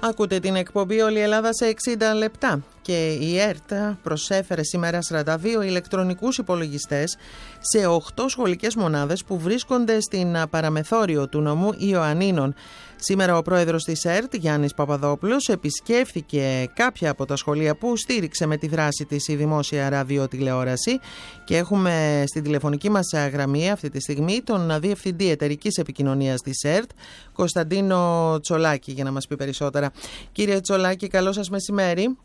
Ακούτε την εκπομπή «Όλη η Ελλάδα σε 60 λεπτά» και η ΕΡΤ προσέφερε σήμερα 42 ηλεκτρονικούς υπολογιστές σε 8 σχολικές μονάδες που βρίσκονται στην παραμεθόριο του νομού Ιωαννίνων. Σήμερα ο πρόεδρος της ΕΡΤ, Γιάννης Παπαδόπουλος, επισκέφθηκε κάποια από τα σχολεία που στήριξε με τη δράση της η δημόσια ραδιοτηλεόραση και έχουμε στην τηλεφωνική μας γραμμή αυτή τη στιγμή τον Διευθυντή Εταιρικής Επικοινωνίας της ΕΡΤ, Κωνσταντίνο Τσολάκη, για να μας πει περισσότερα. Κύριε Τσολάκη, καλό σας μεσημέρι.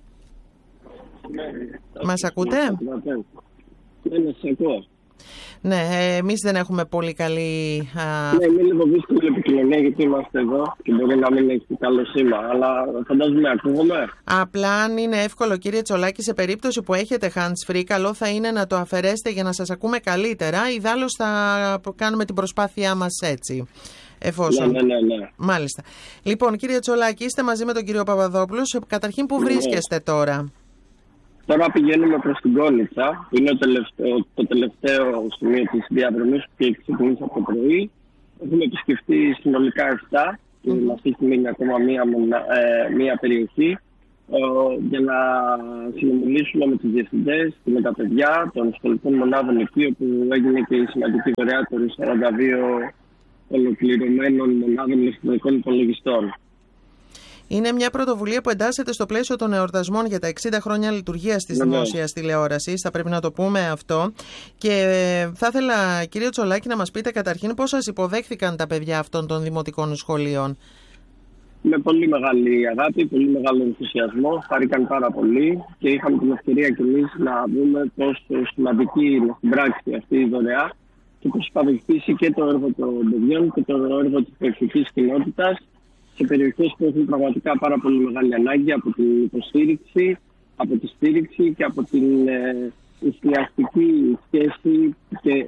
Μας ακούτε? Ναι, εμείς δεν έχουμε πολύ καλή... Ναι, είναι λίγο δύσκολη επικοινωνία γιατί είμαστε εδώ και μπορεί να μην έχει καλό σήμα, αλλά φαντάζομαι ακούγομαι. Απλά αν είναι εύκολο, κύριε Τσολάκη, σε περίπτωση που έχετε hands-free, καλό θα είναι να το αφαιρέσετε για να σας ακούμε καλύτερα. Ιδάλλως θα κάνουμε την προσπάθειά μας έτσι. Εφόσον... Ναι. Μάλιστα. Λοιπόν, κύριε Τσολάκη, είστε μαζί με τον κύριο Παπαδόπουλο. Καταρχήν, πού βρίσκεστε τώρα? Τώρα πηγαίνουμε προς την Κόλνητσα, που είναι το τελευταίο σημείο της διαδρομής που έχει ξεκινήσει από το πρωί. Έχουμε επισκεφτεί συνολικά 7 και μας έχει μείνει ακόμα μία περιοχή για να συνομιλήσουμε με τους διευθυντές και με τα παιδιά των σχολικών μονάδων εκεί, όπου έγινε και η σημαντική δωρεά των 42 ολοκληρωμένων μονάδων ηλεκτρονικών υπολογιστών. Είναι μια πρωτοβουλία που εντάσσεται στο πλαίσιο των εορτασμών για τα 60 χρόνια λειτουργίας της δημόσιας τηλεόρασης, θα πρέπει να το πούμε αυτό. Και θα ήθελα, κύριε Τσολάκη, να μας πείτε καταρχήν πώς σας υποδέχθηκαν τα παιδιά αυτών των δημοτικών σχολείων. Με πολύ μεγάλη αγάπη, πολύ μεγάλο ενθουσιασμό, χαρήκαν πάρα πολύ και είχαμε την ευκαιρία κι εμείς να δούμε πόσο σημαντική είναι στην πράξη αυτή η δωρεά και πώς θα βοηθήσει και το έργο των παιδιών και το έργο της περιφερειακής κοινότητας σε περιοχές που έχουν πραγματικά πάρα πολύ μεγάλη ανάγκη από την υποστήριξη, από τη στήριξη και από την εστιαστική σχέση και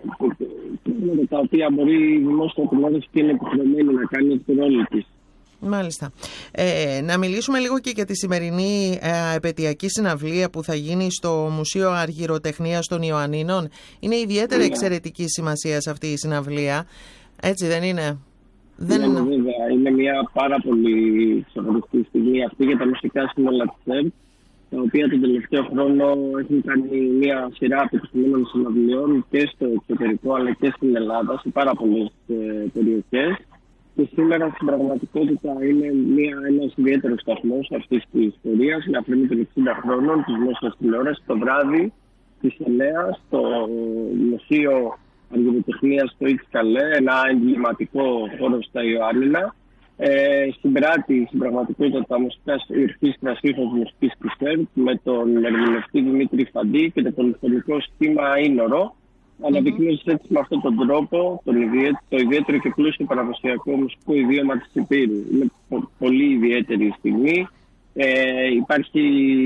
τα οποία μπορεί η δημόσια τηλεόραση και είναι υποχρεωμένη να κάνει τη ρόλη της. Μάλιστα. Να μιλήσουμε λίγο και για τη σημερινή επετειακή συναυλία που θα γίνει στο Μουσείο Αργυροτεχνίας των Ιωαννίνων. Είναι ιδιαίτερα εξαιρετική σημασία σε αυτή η συναυλία, έτσι δεν είναι? Βέβαια, είναι μια πάρα πολύ ξεχωριστή στιγμή αυτή για τα μουσικά σύνολα της ΕΡΤ, τα οποία τον τελευταίο χρόνο έχουν κάνει μια σειρά επιτυχημένων συναυλιών και στο εξωτερικό αλλά και στην Ελλάδα, σε πάρα πολλές περιοχές. Και σήμερα στην πραγματικότητα είναι ένας ιδιαίτερος σταθμός αυτής της ιστορίας, με αφορμή των 60 χρόνων της δημόσιας τηλεόρασης, το βράδυ της 9 στο Μουσείο Αργυροτεχνίας στο Ιτσκαλέ, ένα εμβληματικό χώρο στα Ιωάννινα. Συμπράττει στην πραγματικότητα τα μουσικά ορχήστρα σύγχρονης μουσικής της ΕΡΤ με τον ερμηνευτή Δημήτρη Φαντή και το πολυφωνικό σχήμα Ήνορο, αναδεικνύοντας έτσι με αυτόν τον τρόπο το ιδιαίτερο και πλούσιο παραδοσιακό μουσικό ιδίωμα της Υπήρου. Είναι πολύ ιδιαίτερη στιγμή. Υπάρχει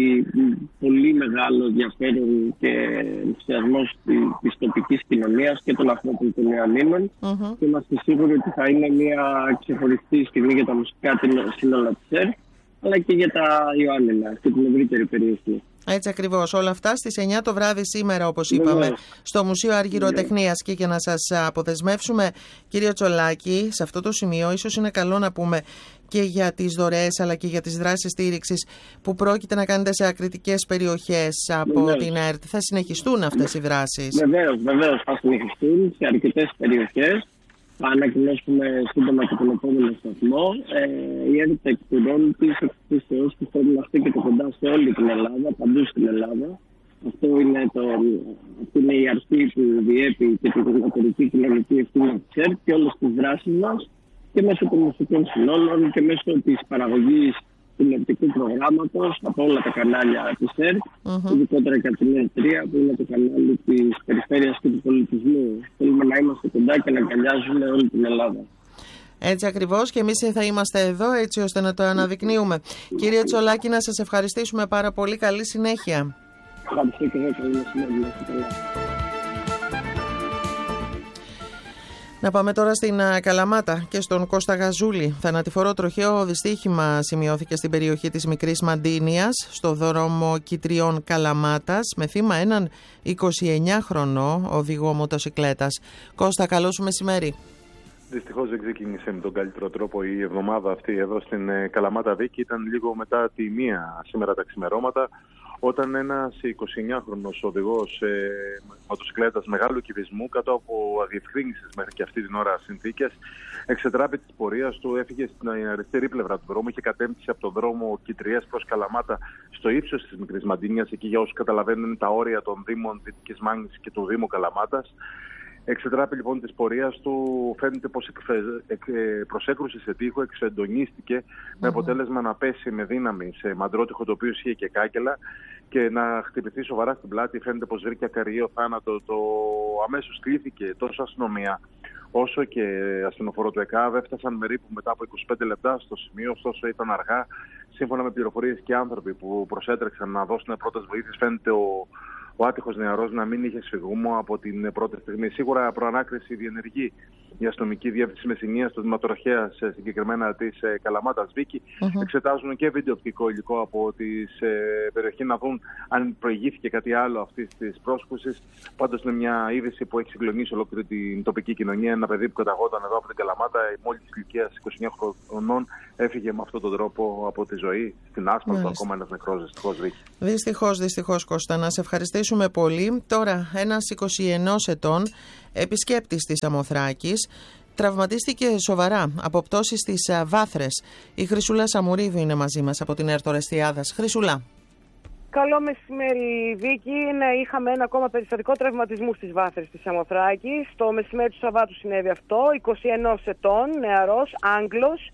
πολύ μεγάλο ενδιαφέρον και ενθουσιασμός της τοπικής κοινωνίας και των ανθρώπων των Ιωαννίνων και είμαστε σίγουροι ότι θα είναι μια ξεχωριστή στιγμή για τα μουσικά σύνολα της ΕΡΤ αλλά και για τα Ιωάννινα και την ευρύτερη περιοχή. Έτσι ακριβώς. Όλα αυτά στις 9 το βράδυ σήμερα, όπως είπαμε, στο Μουσείο Αργυροτεχνίας. Και για να σας αποδεσμεύσουμε, κύριε Τσολάκη, σε αυτό το σημείο ίσως είναι καλό να πούμε και για τις δωρεές αλλά και για τις δράσεις στήριξης που πρόκειται να κάνετε σε ακριτικές περιοχές από την ΕΡΤ. Θα συνεχιστούν αυτές οι δράσεις? Βεβαίως θα συνεχιστούν σε αρκετές περιοχές. Θα ανακοινώσουμε σύντομα και τον επόμενο σταθμό. Η ΕΡΤ εκπληρώνει τις εκπλήσεις που θέλουν να στέκεται κοντά σε όλη την Ελλάδα, παντού στην Ελλάδα. Αυτή είναι η αρχή που διέπει και την εταιρική κοινωνική ευθύνη της ΕΡΤ και όλες τις δράσεις μας και μέσω των μουσικών συνόλων και μέσω της παραγωγής τηλεοπτικού προγράμματος από όλα τα κανάλια της ΕΡΤ, ειδικότερα κατά την ΕΡΤ 3 που είναι το κανάλι της περιφέρειας και του πολιτισμού. Θέλουμε να είμαστε κοντά και να αγκαλιάζουμε όλη την Ελλάδα. Έτσι ακριβώς, και εμείς θα είμαστε εδώ έτσι ώστε να το αναδεικνύουμε. Κύριε Τσολάκη, να σας ευχαριστήσουμε πάρα πολύ. Καλή συνέχεια. Ευχαριστώ και εγώ. Καλή συνέχεια. Να πάμε τώρα στην Καλαμάτα και στον Κώστα Γαζούλη. Θανατηφόρο τροχαίο δυστύχημα σημειώθηκε στην περιοχή της Μικρής Μαντίνιας, στο δρόμο Κιτριών Καλαμάτας, με θύμα έναν 29χρονο οδηγό μοτοσικλέτας. Κώστα, καλό σου μεσημέρι. Δυστυχώς δεν ξεκίνησε με τον καλύτερο τρόπο η εβδομάδα αυτή εδώ στην Καλαμάτα Βίκη. Ήταν λίγο μετά τη 1 σήμερα τα ξημερώματα, όταν ένας 29χρονος οδηγός μοτοσυκλέτας μεγάλου κυβισμού, κάτω από αδιευκρίνησες μέχρι και αυτή την ώρα συνθήκες, εξετράπη της πορείας του, έφυγε στην αριστερή πλευρά του δρόμου, είχε κατέμψει από τον δρόμο Κιτριές προς Καλαμάτα στο ύψος της Μικρής Μαντίνιας, εκεί για όσους καταλαβαίνουν τα όρια των Δήμων Δυτικής Μάνης και του Δήμου Καλαμάτας. Εξετράπη λοιπόν της πορείας του, φαίνεται πως προσέκρουσε σε τοίχο, εξεντονίστηκε με αποτέλεσμα να πέσει με δύναμη σε μαντρότυχο το οποίο είχε και κάγκελα και να χτυπηθεί σοβαρά στην πλάτη. Φαίνεται πως βρήκε ακαριείο θάνατο. Αμέσως κλήθηκε τόσο αστυνομία όσο και ασθενοφόρο του ΕΚΑΒ. Έφτασαν με ρήπου μετά από 25 λεπτά στο σημείο, ωστόσο ήταν αργά. Σύμφωνα με πληροφορίες και άνθρωποι που προσέτρεξαν να δώσουν πρώτες βοήθειες, φαίνεται ο άτυχος νεαρός να μην είχε σφυγμό από την πρώτη στιγμή. Σίγουρα προανάκριση διενεργεί η αστυνομική διεύθυνση Μεσσηνίας, του Δηματορχέας συγκεκριμένα της Καλαμάτας Βίκη. Εξετάζουν και βιντεοπτικό υλικό από τη περιοχή να δουν αν προηγήθηκε κάτι άλλο αυτής της πρόσκλησης. Πάντως είναι μια είδηση που έχει συγκλονίσει ολόκληρη την τοπική κοινωνία. Ένα παιδί που καταγόταν εδώ από την Καλαμάτα, μόλις ηλικίας 29 χρονών, έφυγε με αυτόν τον τρόπο από τη ζωή στην άσπαλτο. Ακόμα ένας νεκρός δυστυχώς Βίκη. Δυστυχώς Κώστα, να σε ευχαριστήσουμε πολύ. Τώρα ένας 21 ετών επισκέπτης της Σαμοθράκης τραυματίστηκε σοβαρά από πτώσεις στις βάθρες. Η Χρυσούλα Σαμουρίδου είναι μαζί μας από την ΕΡΤ Ορεστιάδας. Χρυσούλα. Καλό μεσημέρι, Βίκη. Είχαμε ένα ακόμα περιστατικό τραυματισμού στις βάθρες της Σαμοθράκης. Το μεσημέρι του Σαββάτου συνέβη αυτό. 21 ετών, νεαρός, Άγγλος,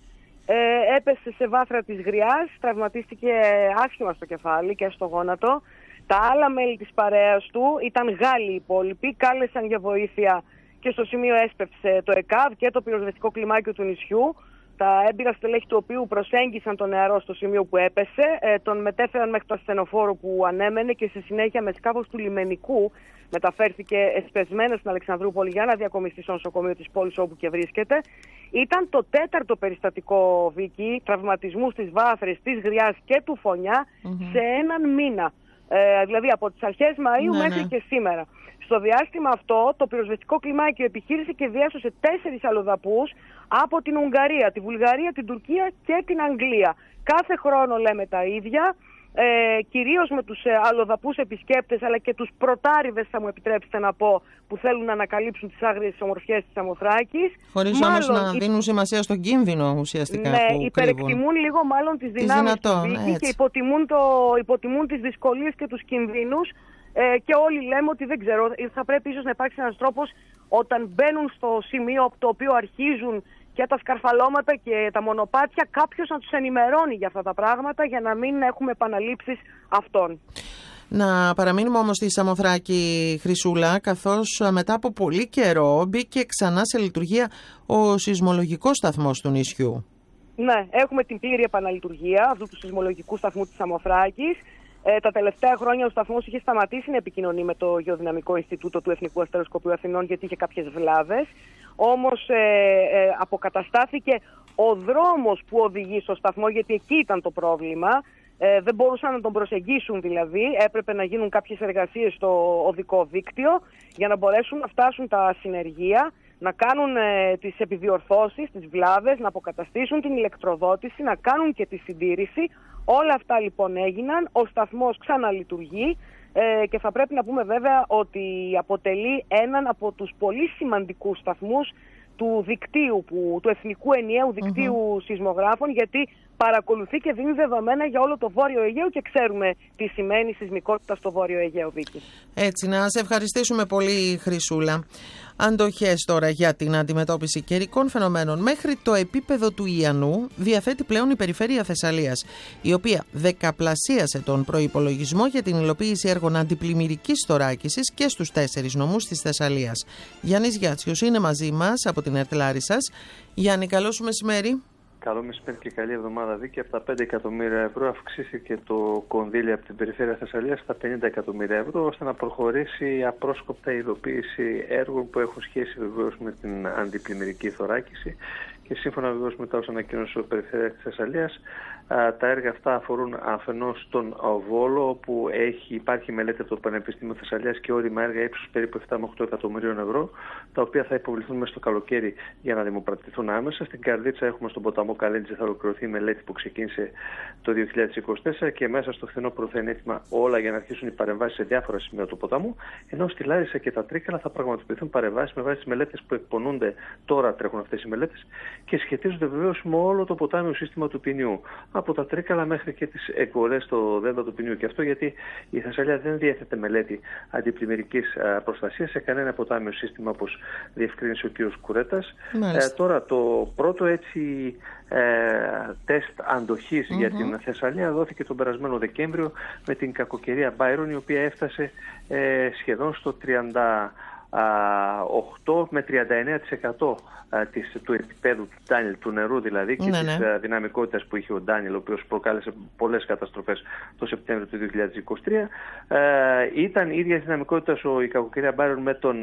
έπεσε σε βάθρα της Γριάς, τραυματίστηκε άσχημα στο κεφάλι και στο γόνατο. Τα άλλα μέλη της παρέας του ήταν Γάλλοι υπόλοιποι, κάλεσαν για βοήθεια και στο σημείο έσπευσε το ΕΚΑΒ και το πυροσβεστικό κλιμάκιο του νησιού. Τα έμπειρα στελέχη του οποίου προσέγγισαν τον νεαρό στο σημείο που έπεσε, τον μετέφεραν μέχρι το ασθενοφόρο που ανέμενε και στη συνέχεια με σκάφος του λιμενικού μεταφέρθηκε εσπεσμένα στην Αλεξανδρούπολη για να διακομιστεί στο νοσοκομείο της πόλης όπου και βρίσκεται. Ήταν το 4ο περιστατικό, Βίκη, τραυματισμού στις βάθρες της Γριάς και του Φωνιά σε έναν μήνα. Δηλαδή από τις αρχές Μαΐου μέχρι και σήμερα. Στο διάστημα αυτό το πυροσβεστικό κλιμάκιο επιχείρησε και διάσωσε 4 αλλοδαπούς από την Ουγγαρία, τη Βουλγαρία, την Τουρκία και την Αγγλία. Κάθε χρόνο λέμε τα ίδια, κυρίως με τους αλλοδαπούς επισκέπτες αλλά και τους πρωτάριδες, θα μου επιτρέψετε να πω, που θέλουν να ανακαλύψουν τις άγριες ομορφιές της Σαμοθράκης. Χωρίς όμως να δίνουν σημασία στον κίνδυνο ουσιαστικά που υπερεκτιμούν λίγο μάλλον τις δυνάμεις του Βίκη και υποτιμούν τις δυσκολίες και τους κινδύνους. Και όλοι λέμε ότι δεν ξέρω, θα πρέπει ίσως να υπάρξει ένας τρόπος όταν μπαίνουν στο σημείο από το οποίο αρχίζουν και τα σκαρφαλώματα και τα μονοπάτια, κάποιος να τους ενημερώνει για αυτά τα πράγματα για να μην έχουμε επαναλήψεις αυτών. Να παραμείνουμε όμως στη Σαμοθράκη, Χρυσούλα, καθώς μετά από πολύ καιρό μπήκε ξανά σε λειτουργία ο σεισμολογικός σταθμός του νησιού. Ναι, έχουμε την πλήρη επαναλειτουργία αυτού του σεισμολογικού σταθμού της Σαμοθράκης. Τα τελευταία χρόνια ο σταθμός είχε σταματήσει να επικοινωνεί με το Γεωδυναμικό Ινστιτούτο του Εθνικού Αστεροσκοπείου Αθηνών γιατί είχε κάποιες βλάβες. Όμως αποκαταστάθηκε ο δρόμος που οδηγεί στο σταθμό, γιατί εκεί ήταν το πρόβλημα. Δεν μπορούσαν να τον προσεγγίσουν δηλαδή. Έπρεπε να γίνουν κάποιες εργασίες στο οδικό δίκτυο για να μπορέσουν να φτάσουν τα συνεργεία, να κάνουν τις επιδιορθώσεις, τις βλάβες, να αποκαταστήσουν την ηλεκτροδότηση, να κάνουν και τη συντήρηση. Όλα αυτά λοιπόν έγιναν, ο σταθμός ξαναλειτουργεί και θα πρέπει να πούμε βέβαια ότι αποτελεί έναν από τους πολύ σημαντικούς σταθμούς του δικτύου, του Εθνικού Ενιαίου Δικτύου Σεισμογράφων, γιατί παρακολουθεί και δίνει δεδομένα για όλο το Βόρειο Αιγαίο και ξέρουμε τι σημαίνει σεισμικότητα στο Βόρειο Αιγαίο, Βίκη. Έτσι, να σε ευχαριστήσουμε πολύ, Χρυσούλα. Αντοχές τώρα για την αντιμετώπιση καιρικών φαινομένων. Μέχρι το επίπεδο του Ιαννού διαθέτει πλέον η Περιφέρεια Θεσσαλίας, η οποία δεκαπλασίασε τον προϋπολογισμό για την υλοποίηση έργων αντιπλημμυρικής θωράκισης και στους 4 νομούς της Θεσσαλίας. Γιάννης Γιάτσιος είναι μαζί μας από την ΕΡΤ Λάρισσας. Γιάννη, καλό σου μεσημέρι. Καλό μεσημέρι και καλή εβδομάδα, Βίκη. Από τα 5 εκατομμύρια ευρώ αυξήθηκε το κονδύλι από την Περιφέρεια Θεσσαλίας στα 50 εκατομμύρια ευρώ, ώστε να προχωρήσει απρόσκοπτα η υλοποίηση έργων που έχουν σχέση βεβαίως με την αντιπλημμυρική θωράκιση και σύμφωνα βεβαίως με τα όσα ανακοίνωσε ο Περιφερειάρχης της Θεσσαλίας, τα έργα αυτά αφορούν αφενός τον Βόλο, όπου υπάρχει μελέτη από το Πανεπιστήμιο Θεσσαλίας και όρημα έργα ύψους περίπου 7 με 8 εκατομμυρίων ευρώ, τα οποία θα υποβληθούν μέσα στο καλοκαίρι για να δημοπρατηθούν άμεσα. Στην Καρδίτσα έχουμε στον ποταμό Καλέντζη, θα ολοκληρωθεί η μελέτη που ξεκίνησε το 2024 και μέσα στο φθινόπωρο θα είναι έτοιμα όλα για να αρχίσουν οι παρεμβάσεις σε διάφορα σημεία του ποταμού. Ενώ στη Λάρισα και τα Τρίκαλα θα πραγματοποιηθούν παρεμβάσεις με βάση τις μελέτες που εκπονούνται. Τώρα τρέχουν αυτές οι μελέτες και σχετίζονται βεβαίως με όλο το ποτάμιο σύστημα του ποινιού. Από τα Τρίκαλα μέχρι και τις εκβολές στο δέντρο του ποινιού. Και αυτό γιατί η Θεσσαλία δεν διέθετε μελέτη αντιπλημμυρικής προστασίας σε κανένα ποτάμιο σύστημα, όπως διευκρίνησε ο κ. Κουρέτας. Τώρα το πρώτο τεστ αντοχής για την Θεσσαλία δόθηκε τον περασμένο Δεκέμβριο με την κακοκαιρία Byron, η οποία έφτασε σχεδόν στο 38 με 39% του επίπεδου του Ντάνιελ, του νερού δηλαδή, και της δυναμικότητας που είχε ο Ντάνιελ, ο οποίος προκάλεσε πολλές καταστροφές το Σεπτέμβριο του 2023. Ήταν η ίδια δυναμικότητα η κακοκαιρία Byron με τον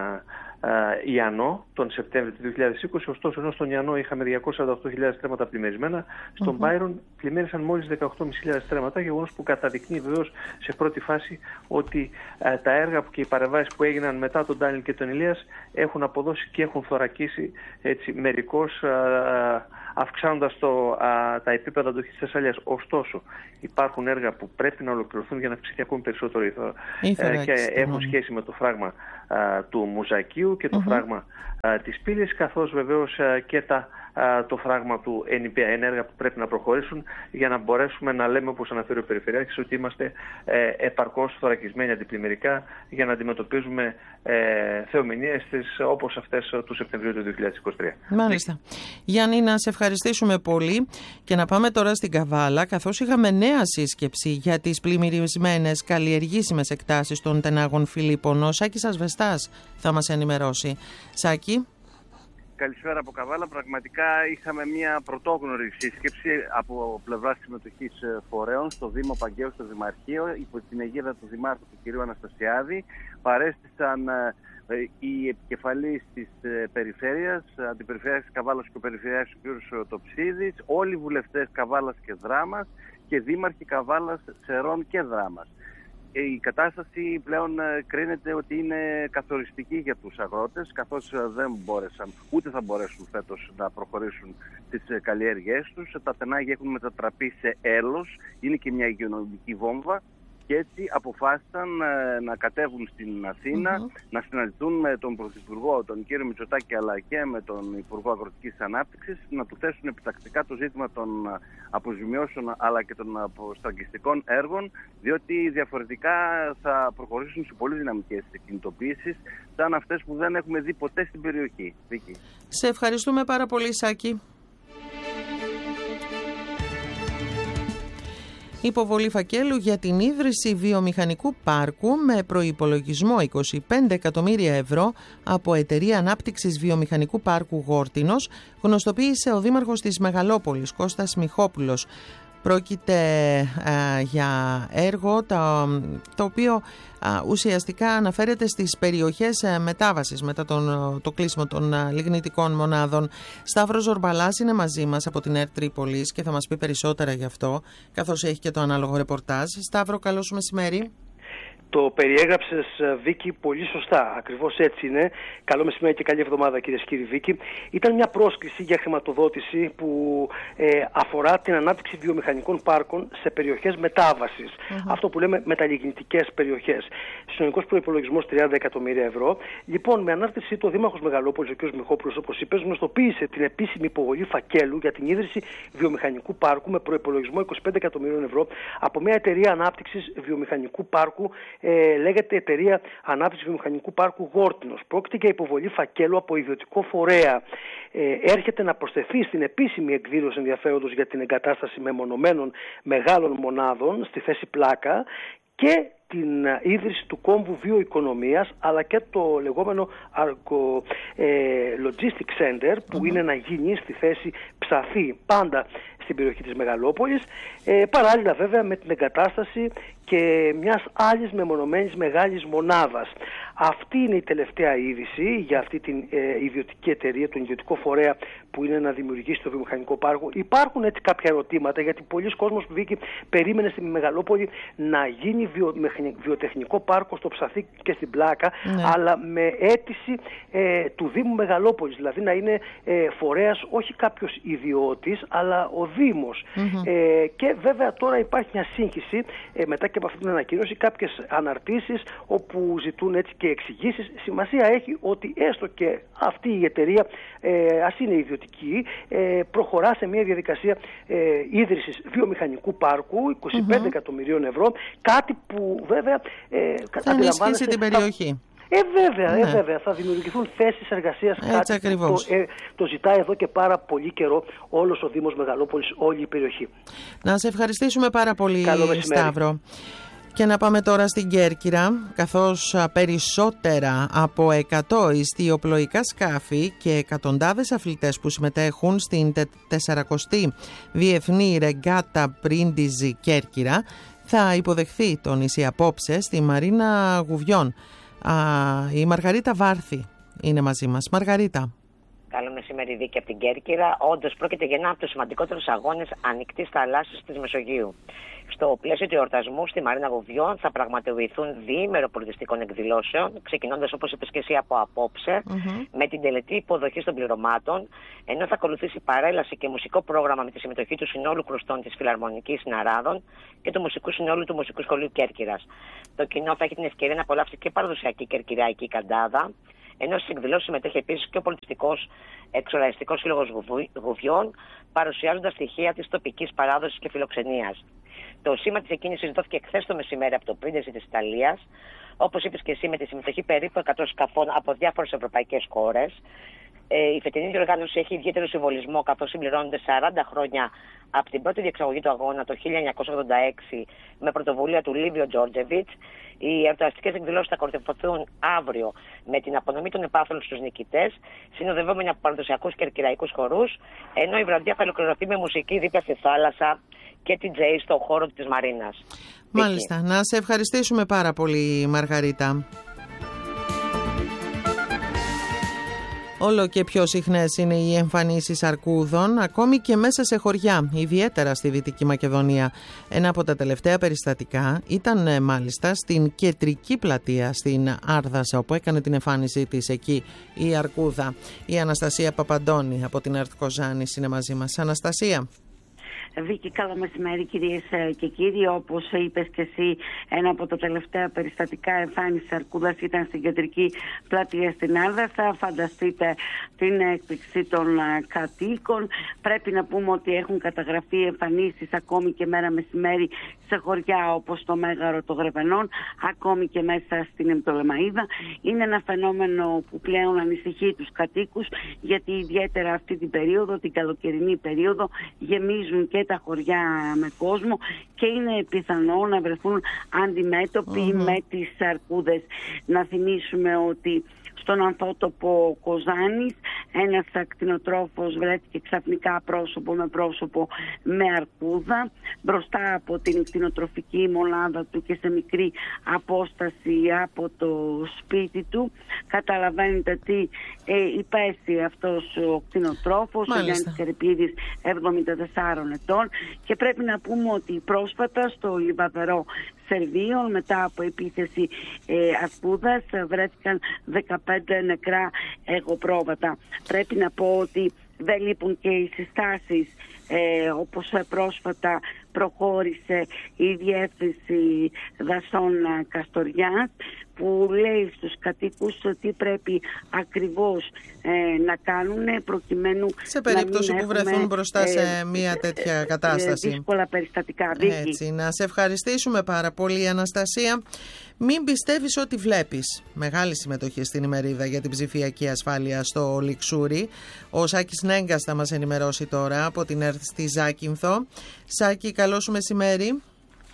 Ιαννό τον Σεπτέμβριο του 2020, ωστόσο ενώ στον Ιαννό είχαμε 248.000 στρέμματα πλημμυρισμένα, στον Byron πλημμύρισαν μόλις 18.500 στρέμματα, γεγονός που καταδεικνύει βεβαίως σε πρώτη φάση ότι τα έργα και οι παρεμβάσεις που έγιναν μετά τον Ντάνιελ και τον Ηλίας έχουν αποδώσει και έχουν θωρακίσει μερικώς, αυξάνοντας τα επίπεδα αντοχής της Θεσσαλίας. Ωστόσο, υπάρχουν έργα που πρέπει να ολοκληρωθούν για να αυξηθεί ακόμη περισσότερο και έχουν σχέση με το φράγμα του Μουζακίου και το φράγμα της Πύλης, καθώς βεβαίως και το φράγμα του ΕΝΙΠΕΑ. Είναι έργα που πρέπει να προχωρήσουν για να μπορέσουμε να λέμε, όπως αναφέρει ο Περιφερειάρχης, ότι είμαστε επαρκώς θωρακισμένοι αντιπλημμυρικά για να αντιμετωπίζουμε θεομηνίες όπως αυτές του Σεπτεμβρίου του 2023. Μάλιστα. Γιάννη, να σε ευχαριστήσουμε πολύ και να πάμε τώρα στην Καβάλα, καθώς είχαμε νέα σύσκεψη για τις πλημμυρισμένες καλλιεργήσιμες εκτάσεις των τενάγων Φιλίππων. Ο Σάκης Ασβεστάς θα μας ενημερώσει. Σάκη. Καλησπέρα από Καβάλα. Πραγματικά είχαμε μια πρωτόγνωρη σύσκεψη από πλευρά συμμετοχής φορέων στο Δήμο Παγκαίου, στο Δημαρχείο, υπό την αιγίδα του Δημάρχου του κ. Αναστασιάδη. Παρέστησαν οι επικεφαλείς της Περιφέρειας, Αντιπεριφερειάρχης Καβάλας και ο Περιφερειάρχης κ. Τοψίδης, όλοι οι βουλευτές Καβάλας και Δράμας και δήμαρχοι Καβάλας, Σερών και Δράμας. Η κατάσταση πλέον κρίνεται ότι είναι καθοριστική για τους αγρότες, καθώς δεν μπόρεσαν, ούτε θα μπορέσουν φέτος να προχωρήσουν τις καλλιέργειές τους. Τα τενάγια έχουν μετατραπεί σε έλος, είναι και μια υγειονομική βόμβα. Και έτσι αποφάσισαν να κατέβουν στην Αθήνα, να συναντηθούν με τον Πρωθυπουργό, τον κύριο Μητσοτάκη, αλλά και με τον Υπουργό Αγροτικής Ανάπτυξης, να του θέσουν επιτακτικά το ζήτημα των αποζημιώσεων αλλά και των αποστραγγιστικών έργων, διότι διαφορετικά θα προχωρήσουν σε πολύ δυναμικές κινητοποιήσεις, σαν αυτές που δεν έχουμε δει ποτέ στην περιοχή. Βίκη. Σε ευχαριστούμε πάρα πολύ, Σάκη. Υποβολή φακέλου για την ίδρυση βιομηχανικού πάρκου με προϋπολογισμό 25 εκατομμύρια ευρώ από Εταιρεία Ανάπτυξης Βιομηχανικού Πάρκου Γόρτινος, γνωστοποίησε ο Δήμαρχος της Μεγαλόπολης, Κώστας Μιχόπουλος. Πρόκειται για έργο το οποίο ουσιαστικά αναφέρεται στις περιοχές μετάβασης μετά το κλείσιμο των λιγνητικών μονάδων. Σταύρος Ζορμπαλάς είναι μαζί μας από την ΕΡΤ Τρίπολης και θα μας πει περισσότερα γι' αυτό, καθώς έχει και το ανάλογο ρεπορτάζ. Σταύρο, καλό σου μεσημέρι. Το περιέγραψες, Βίκη, πολύ σωστά. Ακριβώς έτσι είναι. Καλό μεσημέρι και καλή εβδομάδα, κυρίες και κύριοι. Βίκη. Ήταν μια πρόσκληση για χρηματοδότηση που αφορά την ανάπτυξη βιομηχανικών πάρκων σε περιοχές μετάβασης. Αυτό που λέμε μεταλλιγνητικές περιοχές. Συνολικός προϋπολογισμός 30 εκατομμύρια ευρώ. Λοιπόν, με ανάρτησή του, ο Δήμαρχος Μεγαλόπολης, ο κ. Μιχόπουλος, όπως είπες, γνωστοποίησε την επίσημη υποβολή φακέλου για την ίδρυση βιομηχανικού πάρκου με προϋπολογισμό 25 εκατομμυρίων ευρώ από μια εταιρεία ανάπτυξης βιομηχανικού πάρκου. Λέγεται Εταιρεία Ανάπτυξης Βιομηχανικού Πάρκου Γόρτινος. Πρόκειται για υποβολή φακέλου από ιδιωτικό φορέα. Έρχεται να προσθεθεί στην επίσημη εκδήλωση ενδιαφέροντος για την εγκατάσταση μεμονωμένων μεγάλων μονάδων στη θέση Πλάκα και την ίδρυση του κόμβου βιοοικονομίας, αλλά και το λεγόμενο Argo Logistic Center που είναι να γίνει στη θέση Ψαθή, πάντα στην περιοχή της Μεγαλόπολης, παράλληλα βέβαια με την εγκατάσταση και μιας άλλης μεμονωμένης μεγάλης μονάδας. Αυτή είναι η τελευταία είδηση για αυτή την ιδιωτική εταιρεία, τον ιδιωτικό φορέα που είναι να δημιουργήσει το βιομηχανικό πάρκο. Υπάρχουν έτσι κάποια ερωτήματα, γιατί πολλοί κόσμος που περίμενε στη Μεγαλόπολη να γίνει βιοτεχνικό πάρκο στο Ψαθί και στην Πλάκα, αλλά με αίτηση του Δήμου Μεγαλόπολης, δηλαδή να είναι φορέας όχι κάποιος ιδιώτης, αλλά ο Δήμος. Και βέβαια τώρα υπάρχει μια σύγχυση μετά και από αυτή την ανακοίνωση, κάποιες αναρτήσεις όπου ζητούν έτσι και εξηγήσεις. Σημασία έχει ότι έστω και αυτή η εταιρεία, ας είναι ιδιωτική, προχωρά σε μια διαδικασία ίδρυσης βιομηχανικού πάρκου 25 εκατομμυρίων ευρώ, κάτι που βέβαια θα ενισχύσει την περιοχή. Βέβαια, θα δημιουργηθούν θέσεις εργασίας, κάτι το ζητάει εδώ και πάρα πολύ καιρό όλος ο Δήμος Μεγαλόπολης, όλη η περιοχή. Να σε ευχαριστήσουμε πάρα πολύ, Σταύρο. Και να πάμε τώρα στην Κέρκυρα, καθώς περισσότερα από 100 ιστιοπλοϊκά σκάφη και εκατοντάδες αθλητές που συμμετέχουν στην 40η Διεθνή Ρεγκάτα Πρίντιζη Κέρκυρα θα υποδεχθεί το νησί απόψε στη Μαρίνα Γουβιών. Η Μαργαρίτα Βάρθη είναι μαζί μας. Μαργαρίτα. Καλό μεσημέρι, Δίκη, από την Κέρκυρα. Όντως πρόκειται για ένα από τους σημαντικότερους αγώνες ανοιχτής θαλάσσης της Μεσογείου. Στο πλαίσιο του εορτασμού στη Μαρίνα Γουβιών θα πραγματοποιηθούν διήμερο πολιτιστικών εκδηλώσεων, ξεκινώντας, όπως είπες και εσύ, από απόψε, με την τελετή υποδοχής των πληρωμάτων, ενώ θα ακολουθήσει παρέλαση και μουσικό πρόγραμμα με τη συμμετοχή του συνόλου κρουστών της Φιλαρμονικής Ναράδων και του μουσικού συνόλου του Μουσικού Σχολείου Κέρκυρας. Το κοινό θα έχει την ευκαιρία να απολαύσει και παραδοσιακή κερκυραϊκή καντάδα, ενώ στις εκδηλώσεις συμμετέχει επίσης και ο πολιτιστικός εξοραϊστικός σύλλογος Γουβιών, παρουσιάζοντας στοιχεία της τοπικής παράδοσης και φιλοξενίας. Το σήμα της εκκίνησης δόθηκε χθες το μεσημέρι από το Πρίντιζη της Ιταλίας, όπως είπες και εσύ, με τη συμμετοχή περίπου 100 σκαφών από διάφορες ευρωπαϊκές χώρες. Η φετινή διοργάνωση έχει ιδιαίτερο συμβολισμό, καθώς συμπληρώνονται 40 χρόνια από την πρώτη διεξαγωγή του αγώνα το 1986 με πρωτοβουλία του Λίβιο Τζόρτζεβιτς. Οι εορταστικές εκδηλώσεις θα κορυφωθούν αύριο με την απονομή των επάφελων στους νικητές, συνοδευόμενοι από παραδοσιακούς κερκυραϊκούς χορούς, ενώ η βραδιά θα ολοκληρωθεί με μουσική δίπλα στη θάλασσα και την τζέι στο χώρο της Μαρίνας. Μάλιστα. Να σε ευχαριστήσουμε πάρα πολύ, Μαργαρίτα. Όλο και πιο συχνές είναι οι εμφανίσεις αρκούδων, ακόμη και μέσα σε χωριά, ιδιαίτερα στη Δυτική Μακεδονία. Ένα από τα τελευταία περιστατικά ήταν μάλιστα στην Κεντρική Πλατεία, στην Άρδασα, όπου έκανε την εμφάνισή της εκεί η αρκούδα. Η Αναστασία Παπαντώνη από την ΕΡΤ Κοζάνης είναι μαζί μας. Αναστασία. Βίκη, καλό μεσημέρι κυρίες και κύριοι. Όπως είπες και εσύ, ένα από τα τελευταία περιστατικά εμφάνισης αρκούδας ήταν στην Κεντρική Πλατεία στην Άρδασα. Φανταστείτε την έκπληξη των κατοίκων. Πρέπει να πούμε ότι έχουν καταγραφεί εμφανίσεις ακόμη και μέρα μεσημέρι σε χωριά όπως το Μέγαρο των Γρεβενών, ακόμη και μέσα στην Εμπτολεμαΐδα. Είναι ένα φαινόμενο που πλέον ανησυχεί τους κατοίκους, γιατί ιδιαίτερα αυτή την περίοδο, την καλοκαιρινή περίοδο, γεμίζουν και τα χωριά με κόσμο και είναι πιθανό να βρεθούν αντιμέτωποι με τις αρκούδες. Να θυμίσουμε ότι στον ανθότοπο Κοζάνης ένας ακτινοτρόφος βρέθηκε ξαφνικά πρόσωπο με πρόσωπο με αρκούδα μπροστά από την κτηνοτροφική μονάδα του και σε μικρή απόσταση από το σπίτι του. Καταλαβαίνετε τι υπέστη αυτός ο κτηνοτρόφος, ο Γιάννης Καρυπίδης, 74 ετών, και πρέπει να πούμε ότι πρόσφατα στο Λιβαδερό Σερβίων, μετά από επίθεση αρκούδας, βρέθηκαν 15 νεκρά εγωπρόβατα. Πρέπει να πω ότι δεν λείπουν και οι συστάσεις, όπως πρόσφατα προχώρησε η Διεύθυνση Δασών Καστοριάς, που λέει στους κατοίκους τι πρέπει ακριβώς να κάνουν προκειμένου σε περίπτωση που βρεθούν μπροστά σε μια τέτοια κατάσταση. Δύσκολα περιστατικά. Έτσι, να σε ευχαριστήσουμε πάρα πολύ, Αναστασία. Μην πιστεύεις ό,τι βλέπεις. Μεγάλη συμμετοχή στην ημερίδα για την ψηφιακή ασφάλεια στο Λιξούρι. Ο Σάκης Νέγκας θα μας ενημερώσει τώρα από την ΕΡΤ στη Ζάκυνθο. Σάκη, καλό σου μεσημέρι.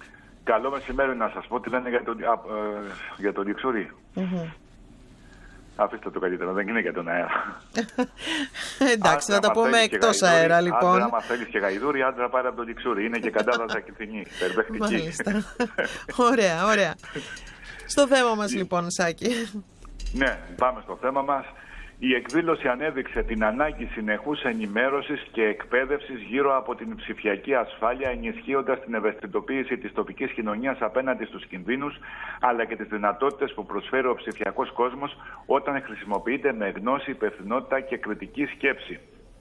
Καλό μεσημέρι, να σας πω τι λένε για το Λιξούρι. Αφήστε το καλύτερα, δεν είναι για τον αέρα. Εντάξει, θα τα πούμε εκτός αέρα, λοιπόν. Άντρα, άμα θέλεις και γαϊδούρι, άντρα πάρε από το Λιξούρι. Είναι και κατάδασα κιθινή, περπαιχτική. Μάλιστα. Ωραία, ωραία. Στο θέμα μας, λοιπόν, Σάκη. Ναι, πάμε στο θέμα μας. Η εκδήλωση ανέδειξε την ανάγκη συνεχούς ενημέρωσης και εκπαίδευσης γύρω από την ψηφιακή ασφάλεια, ενισχύοντας την ευαισθητοποίηση της τοπικής κοινωνίας απέναντι στους κινδύνους, αλλά και τις δυνατότητες που προσφέρει ο ψηφιακός κόσμος όταν χρησιμοποιείται με γνώση, υπευθυνότητα και κριτική σκέψη.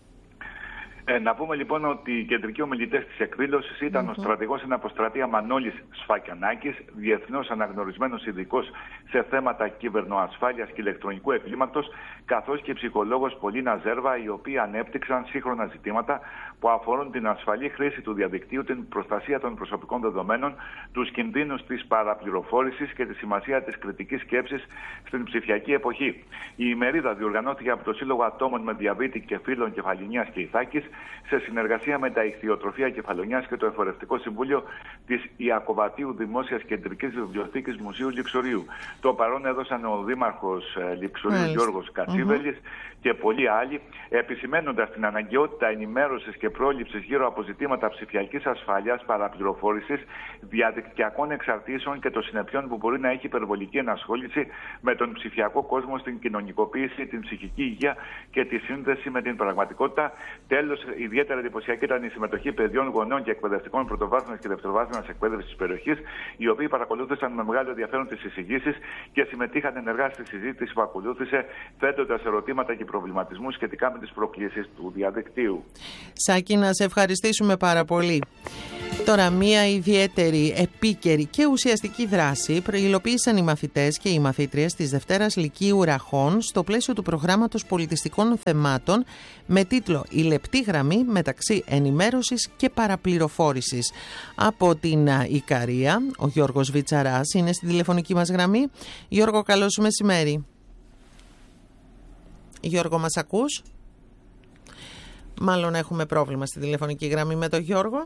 Να πούμε λοιπόν ότι οι κεντρικοί ομιλητές της εκδήλωσης ήταν ο στρατηγός εν αποστρατεία Μανώλης Σφακιανάκης, διεθνώς αναγνωρισμένος ειδικός σε θέματα κυβερνοασφάλειας και ηλεκτρονικού εγκλήματος, καθώς και η ψυχολόγος Πολίνα Ζέρβα, οι οποίοι ανέπτυξαν σύγχρονα ζητήματα που αφορούν την ασφαλή χρήση του διαδικτύου, την προστασία των προσωπικών δεδομένων, τους κινδύνους της παραπληροφόρησης και τη σημασία της κριτικής σκέψης στην ψηφιακή εποχή. Η ημερίδα διοργανώθηκε από το Σύλλογο Ατόμων με Διαβήτη και Φύλων Κεφαλονιάς και Ιθάκης, σε συνεργασία με τα Ιχθυοτροφία Κεφαλονιάς και το Εφορευτικό Συμβούλιο της Ιακωβατίου Δημόσιας Κεντρικής Βιβλιοθήκης Μουσείου Λιξορίου. Το παρόν έδωσαν ο Δήμαρχος Λιξορίου Γιώργος Κατσίβελης και πολλοί άλλοι, επισημαίνοντας την αναγκαιότητα ενημέρωσης και πρόληψης γύρω από ζητήματα ψηφιακής ασφάλειας, παραπληροφόρησης, διαδικτυακών εξαρτήσεων και των συνεπειών που μπορεί να έχει υπερβολική ενασχόληση με τον ψηφιακό κόσμο στην κοινωνικοποίηση, την ψυχική υγεία και τη σύνδεση με την πραγματικότητα. Τέλος, ιδιαίτερα εντυπωσιακή ήταν η συμμετοχή παιδιών, γονών και εκπαιδευτικών πρωτοβάθμιας και δευτεροβάθμιας εκπαίδευσης της περιοχής, οι οποίοι παρακολούθησαν με μεγάλο ενδιαφέρον τις εισηγήσεις και συμμετείχαν ενεργά στη συζήτηση που ακολούθησε, θέτοντας ερωτήματα και προβληματισμούς σχετικά με τις προκλήσεις του διαδικτύου. Σάκη, να σε ευχαριστήσουμε πάρα πολύ. Τώρα, μία ιδιαίτερη, επίκαιρη και ουσιαστική δράση υλοποίησαν οι μαθητές και οι μαθήτριες της Δευτέρας Λυκείου Ραχών στο πλαίσιο του προγράμματος πολιτιστικών θεμάτων με τίτλο «Η λεπτή γραμμή μεταξύ ενημέρωσης και παραπληροφόρησης». Από την Ικαρία, ο Γιώργος Βιτσαράς είναι στη τηλεφωνική μας γραμμή. Γιώργο, καλώς μεσημέρι. Γιώργο, μας ακούς? Μάλλον έχουμε πρόβλημα στη τηλεφωνική γραμμή με τον Γιώργο.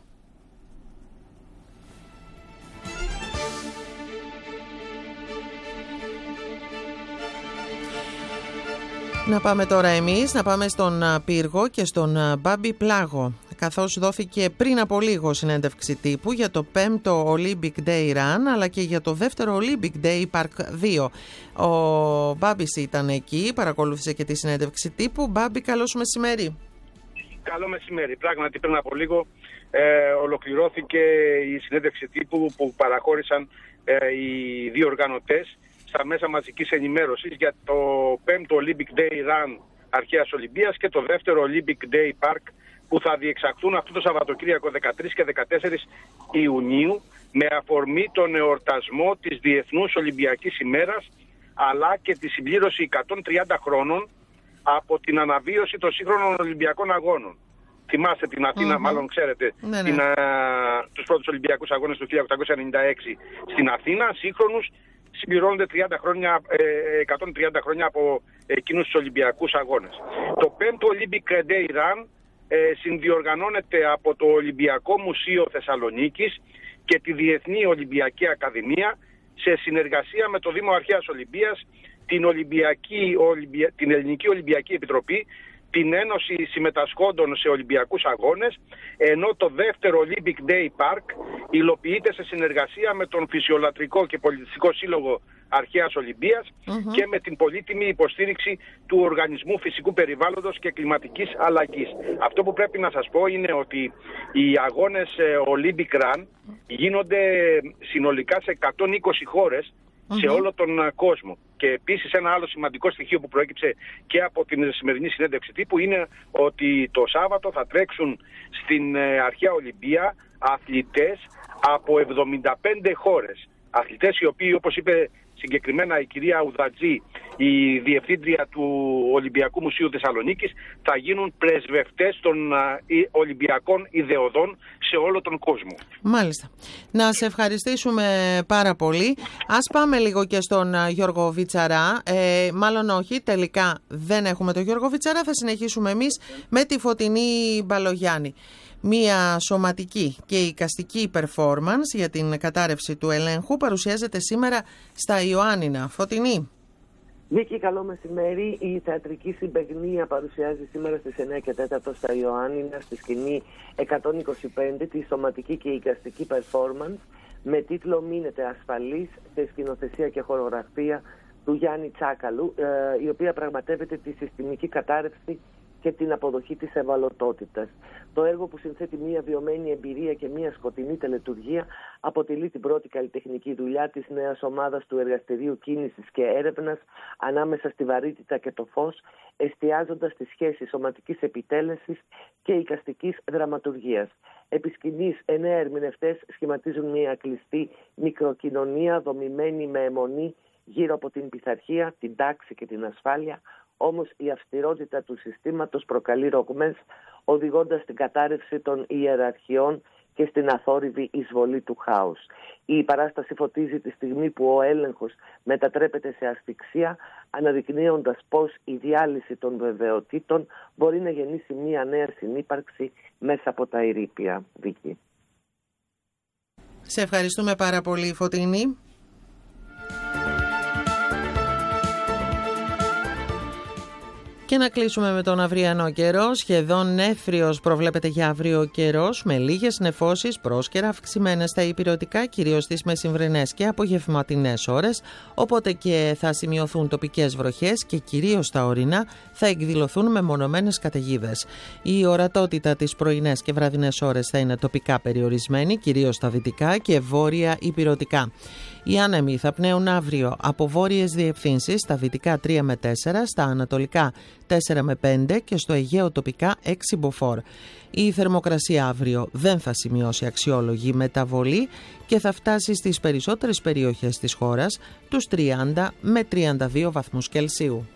Να πάμε τώρα εμείς, να πάμε στον Πύργο και στον Μπάμπη Πλάγο, καθώς δόθηκε πριν από λίγο συνέντευξη τύπου για το 5ο Olympic Day Run, αλλά και για το δεύτερο Olympic Day Park 2. Ο Μπάμπης ήταν εκεί, παρακολούθησε και τη συνέντευξη τύπου. Μπάμπη, καλώς μεσημέρι. Καλό μεσημέρι. Πράγματι πριν από λίγο ολοκληρώθηκε η συνέντευξη τύπου που παραχώρησαν οι δύο οργανωτές στα μέσα μαζικής ενημέρωσης για το 5ο Olympic Day Run Αρχαίας Ολυμπίας και το δεύτερο Olympic Day Park που θα διεξαχθούν αυτό το Σαββατοκύριακο 13 και 14 Ιουνίου με αφορμή τον εορτασμό της Διεθνούς Ολυμπιακής ημέρας, αλλά και τη συμπλήρωση 130 χρόνων από την αναβίωση των σύγχρονων Ολυμπιακών Αγώνων. Θυμάστε την Αθήνα, μάλλον ξέρετε, τους πρώτους Ολυμπιακούς Αγώνες του 1896 στην Αθήνα, σύγχρονους, συμπληρώνονται 130 χρόνια από εκείνους τους Ολυμπιακούς Αγώνες. Το 5ο Olympic Day Run συνδιοργανώνεται από το Ολυμπιακό Μουσείο Θεσσαλονίκης και τη Διεθνή Ολυμπιακή Ακαδημία σε συνεργασία με το Δήμο Αρχαίας Ολυμπίας, την Ελληνική Ολυμπιακή Επιτροπή, την Ένωση Συμμετασχόντων σε Ολυμπιακούς Αγώνες, ενώ το δεύτερο Olympic Day Park υλοποιείται σε συνεργασία με τον Φυσιολατρικό και Πολιτιστικό Σύλλογο Αρχαίας Ολυμπίας και με την πολύτιμη υποστήριξη του Οργανισμού Φυσικού Περιβάλλοντος και Κλιματικής Αλλαγής. Αυτό που πρέπει να σας πω είναι ότι οι αγώνες Olympic Run γίνονται συνολικά σε 120 χώρες σε όλο τον κόσμο. Και επίσης ένα άλλο σημαντικό στοιχείο που προέκυψε και από την σημερινή συνέντευξη τύπου είναι ότι το Σάββατο θα τρέξουν στην Αρχαία Ολυμπία αθλητές από 75 χώρες. Αθλητές οι οποίοι, όπως είπε συγκεκριμένα η κυρία Ουδατζή, η διευθύντρια του Ολυμπιακού Μουσείου Θεσσαλονίκης, θα γίνουν πρεσβευτές των Ολυμπιακών ιδεωδών σε όλο τον κόσμο. Μάλιστα. Να σε ευχαριστήσουμε πάρα πολύ. Ας πάμε λίγο και στον Γιώργο Βιτσαρά. Μάλλον όχι, τελικά δεν έχουμε τον Γιώργο Βιτσαρά. Θα συνεχίσουμε εμείς με τη Φωτεινή Μπαλογιάννη. Μία σωματική και εικαστική performance για την κατάρρευση του ελέγχου παρουσιάζεται σήμερα στα Ιωάννινα. Φωτεινή. Βίκη, καλό μεσημέρι. Η θεατρική συμπαιγνία παρουσιάζει σήμερα στις 9 και 4 στα Ιωάννινα στη σκηνή 125 τη σωματική και εικαστική performance με τίτλο «Μείνετε ασφαλείς», σε σκηνοθεσία και χορογραφία του Γιάννη Τσάκαλου, η οποία πραγματεύεται τη συστημική κατάρρευση και την αποδοχή της ευαλωτότητας. Το έργο, που συνθέτει μια βιωμένη εμπειρία και μια σκοτεινή τελετουργία, αποτελεί την πρώτη καλλιτεχνική δουλειά της νέας ομάδας του Εργαστηρίου Κίνησης και Έρευνας ανάμεσα στη βαρύτητα και το φως, εστιάζοντας στη σχέση σωματικής επιτέλεσης και εικαστικής δραματουργίας. Επί σκηνής, 9 ερμηνευτές σχηματίζουν μια κλειστή μικροκοινωνία δομημένη με αιμονή γύρω από την πειθαρχία, την τάξη και την ασφάλεια. Όμως η αυστηρότητα του συστήματος προκαλεί ρογμές, οδηγώντας στην κατάρρευση των ιεραρχιών και στην αθόρυβη εισβολή του χάους. Η παράσταση φωτίζει τη στιγμή που ο έλεγχος μετατρέπεται σε ασφυξία, αναδεικνύοντας πως η διάλυση των βεβαιοτήτων μπορεί να γεννήσει μια νέα συνύπαρξη μέσα από τα ερείπια. Βίκη. Σε ευχαριστούμε πάρα πολύ, Φωτεινή. Και να κλείσουμε με τον αυριανό καιρό. Σχεδόν νέφριος προβλέπεται για αύριο καιρός, με λίγες νεφώσεις πρόσκαιρα αυξημένες στα ηπειρωτικά, κυρίως στις μεσημβρινές και απογευματινές ώρες, οπότε και θα σημειωθούν τοπικές βροχές και κυρίως στα ορεινά θα εκδηλωθούν μεμονωμένες καταιγίδες. Η ορατότητα τις πρωινές και βραδινές ώρες θα είναι τοπικά περιορισμένη, κυρίως στα δυτικά και βόρεια ηπειρωτικά. Οι άνεμοι θα πνέουν αύριο από βόρειες διευθύνσεις, στα δυτικά 3 με 4, στα ανατολικά 4 με 5 και στο Αιγαίο τοπικά 6 μποφόρ. Η θερμοκρασία αύριο δεν θα σημειώσει αξιόλογη μεταβολή και θα φτάσει στις περισσότερες περιοχές της χώρας τους 30 με 32 βαθμούς Κελσίου.